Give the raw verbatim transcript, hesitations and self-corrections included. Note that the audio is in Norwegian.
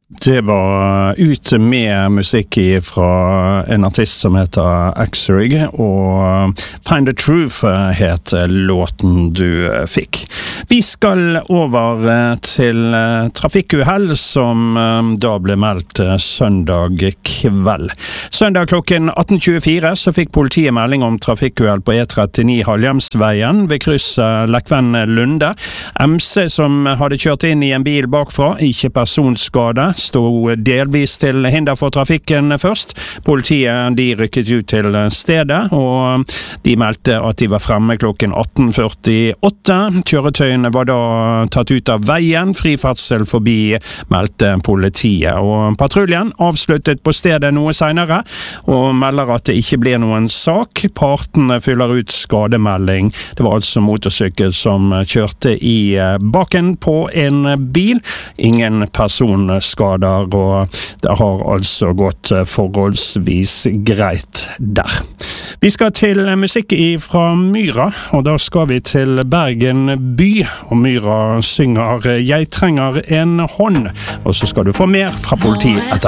Det var ute med musikk fra en artist som heter Axrig, og Find the Truth het låten du fikk. Vi skal over til trafikkuhell som da ble meldt søndag kveld. Søndag klokken atten tjuefire så fikk politiet melding om trafikkuhell på E trettini Halhjemsveien ved krysset Lekven-Lunde. M C som hadde kjørt inn i en bil bakfra, ikke personskade, stod delvis til hinder for trafikken først. Politiet de rykket ut til stedet, og de meldte at de var fremme klokken atten førtiåtte. Kjøretøyene var da tatt ut av veien, friferdsel forbi meldte politiet. Og patruljen avsluttet på stedet noe senere, og melder at det ikke blir noen sak. Partene fyller ut skademelding. Det var altså motorsykkel som kjørte i baken på en bil. Ingen personskade, og det har altså gått forholdsvis greit der. Vi skal til musikk fra Myra, og da skal vi til Bergen by, og Myra synger «Jeg trenger en hånd», og så skal du få mer fra politiet etter